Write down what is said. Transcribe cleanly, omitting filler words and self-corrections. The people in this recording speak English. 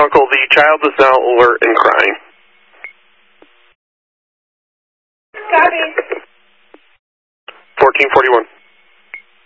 Uncle. The child is now alert and crying. Copy. 1441.